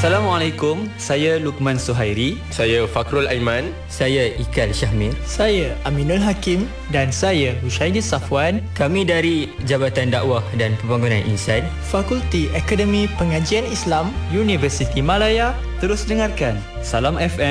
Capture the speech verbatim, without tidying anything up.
Assalamualaikum, saya Lukman Suhairi. Saya Fakrul Aiman. Saya Ikal Syahmir. Saya Aminul Hakim. Dan saya Hushaidi Safwan. Kami dari Jabatan Dakwah dan Pembangunan Insan, Fakulti Akademi Pengajian Islam, Universiti Malaya. Terus dengarkan Salam F M